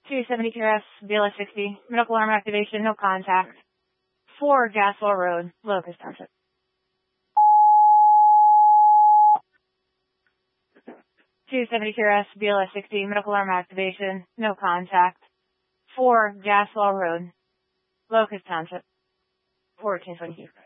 270 QS, BLS 60, medical alarm activation, no contact. 4 Gaswell Road, Locust Township. 270 QS, BLS 60, medical alarm activation, no contact. 4 Gaswell Road, Locust Township. 1422.